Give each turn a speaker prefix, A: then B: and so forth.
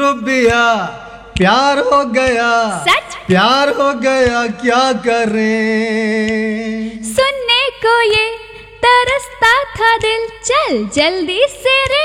A: रूबिया प्यार हो गया,
B: सच
A: प्यार हो गया क्या करें।
B: सुनने को ये तरसता था दिल, चल जल्दी से रे